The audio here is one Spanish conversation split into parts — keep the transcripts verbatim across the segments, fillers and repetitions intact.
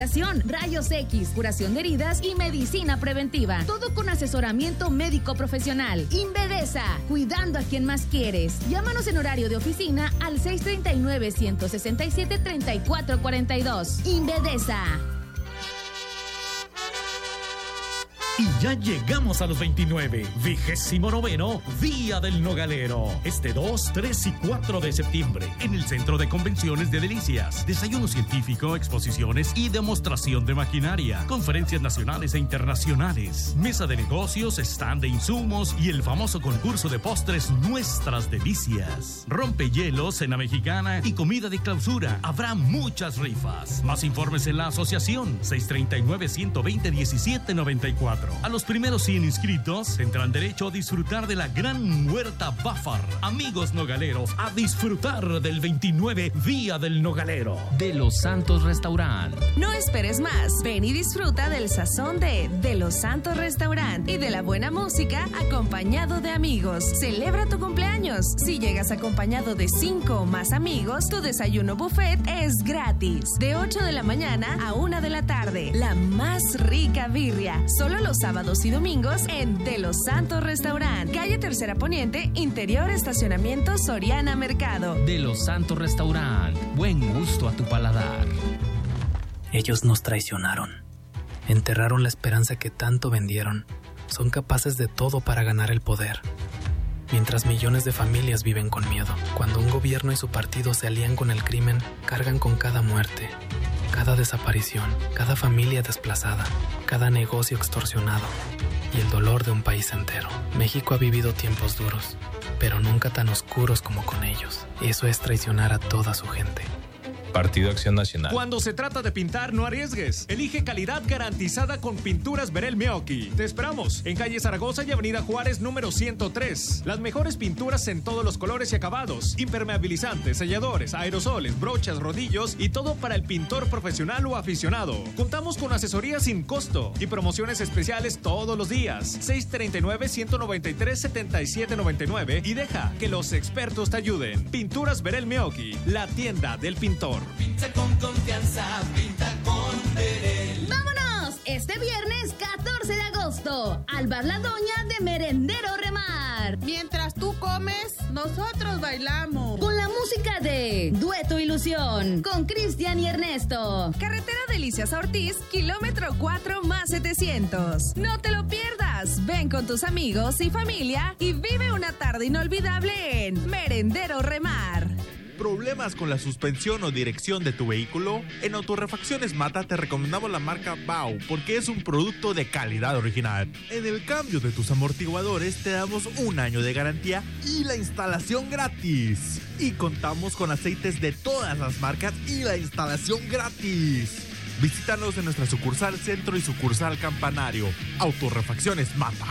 Rayos X, curación de heridas y medicina preventiva. Todo con asesoramiento médico profesional. Invedesa, cuidando a quien más quieres. Llámanos en horario de oficina al seis tres nueve, uno seis siete, tres cuatro cuatro dos. Invedesa. Y ya llegamos a los veintinueve, vigésimo noveno Día del Nogalero. Este dos, tres y cuatro de septiembre, en el Centro de Convenciones de Delicias. Desayuno científico, exposiciones y demostración de maquinaria. Conferencias nacionales e internacionales. Mesa de negocios, stand de insumos y el famoso concurso de postres Nuestras Delicias. Rompehielos, cena mexicana y comida de clausura. Habrá muchas rifas. Más informes en la asociación seis tres nueve, uno dos cero, uno siete nueve cuatro. A los primeros cien inscritos tendrán derecho a disfrutar de la gran huerta Bafar. Amigos nogaleros, a disfrutar del veintinueve Día del Nogalero. De Los Santos Restaurant. No esperes más. Ven y disfruta del sazón de De Los Santos Restaurant y de la buena música acompañado de amigos. Celebra tu cumpleaños. Si llegas acompañado de cinco o más amigos, tu desayuno buffet es gratis. De ocho de la mañana a una de la tarde. La más rica birria. Solo los sábados y domingos en De Los Santos Restaurant. Calle Tercera Poniente, interior estacionamiento Soriana Mercado. De Los Santos Restaurant. Buen gusto a tu paladar. Ellos nos traicionaron. Enterraron la esperanza que tanto vendieron. Son capaces de todo para ganar el poder. Mientras millones de familias viven con miedo. Cuando un gobierno y su partido se alían con el crimen, cargan con cada muerte, cada desaparición, cada familia desplazada, cada negocio extorsionado y el dolor de un país entero. México ha vivido tiempos duros, pero nunca tan oscuros como con ellos. Eso es traicionar a toda su gente. Partido Acción Nacional. Cuando se trata de pintar, no arriesgues. Elige calidad garantizada con Pinturas Berel Meoqui. Te esperamos en calle Zaragoza y avenida Juárez número ciento tres. Las mejores pinturas en todos los colores y acabados. Impermeabilizantes, selladores, aerosoles, brochas, rodillos y todo para el pintor profesional o aficionado. Contamos con asesoría sin costo y promociones especiales todos los días. seis tres nueve, uno nueve tres, siete siete nueve nueve y deja que los expertos te ayuden. Pinturas Berel Meoqui, la tienda del pintor. Pinta con confianza, pinta con Berel. ¡Vámonos! Este viernes catorce de agosto, al Bar La Doña de Merendero Remar. Mientras tú comes, nosotros bailamos. Con la música de Dueto Ilusión, con Cristian y Ernesto. Carretera Delicias Ortiz, kilómetro cuatro más setecientos. No te lo pierdas. Ven con tus amigos y familia y vive una tarde inolvidable en Merendero Remar. ¿Problemas con la suspensión o dirección de tu vehículo? En Autorrefacciones Mata te recomendamos la marca Bau porque es un producto de calidad original. En el cambio de tus amortiguadores te damos un año de garantía y la instalación gratis. Y contamos con aceites de todas las marcas y la instalación gratis. Visítanos en nuestra sucursal Centro y sucursal Campanario. Autorrefacciones Mata.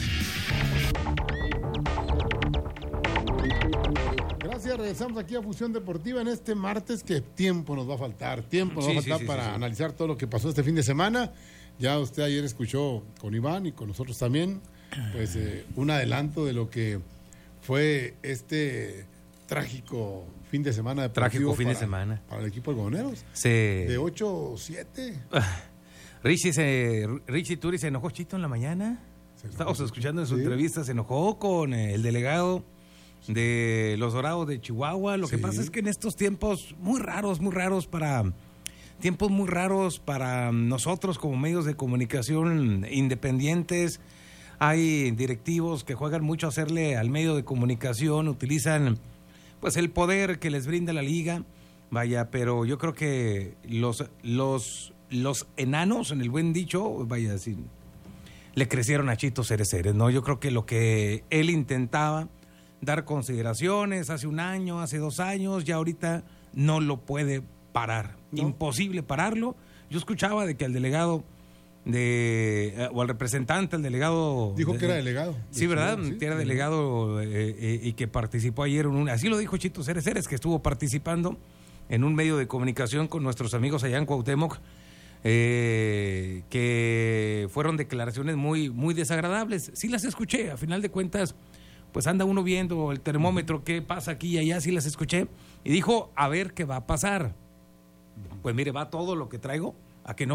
Gracias, regresamos aquí a Fusión Deportiva en este martes, que tiempo nos va a faltar, tiempo nos sí, va a faltar sí, sí, para sí, sí. analizar todo lo que pasó este fin de semana. Ya usted ayer escuchó con Iván y con nosotros también, pues eh, un adelanto de lo que fue este trágico fin de semana deportivo. Trágico fin para, de semana. Para el equipo de Algodoneros. Sí. De ocho siete. Richie, se, Richie Turi se enojó, Chito, en la mañana. Estábamos escuchando en su sí. entrevista, se enojó con el delegado de los Dorados de Chihuahua. Lo sí. que pasa es que en estos tiempos muy raros, muy raros para tiempos muy raros para nosotros como medios de comunicación independientes, hay directivos que juegan mucho a hacerle al medio de comunicación, utilizan pues el poder que les brinda la liga, vaya, pero yo creo que los los los enanos, en el buen dicho, vaya, así, le crecieron a Chito Cereceres, ¿no? Yo creo que lo que él intentaba dar consideraciones hace un año, hace dos años, ya ahorita no lo puede parar. ¿No? Imposible pararlo. Yo escuchaba de que al delegado de o al representante, al delegado dijo de, que era delegado. Sí, ¿verdad? Sí, que era delegado eh, eh, y que participó ayer en un, así lo dijo Chito Cereceres, que estuvo participando en un medio de comunicación con nuestros amigos allá en Cuauhtémoc, eh, que fueron declaraciones muy muy desagradables. Sí las escuché, a final de cuentas pues anda uno viendo el termómetro, qué pasa aquí y allá, sí las escuché, y dijo, a ver qué va a pasar. Pues mire, va todo lo que traigo a que no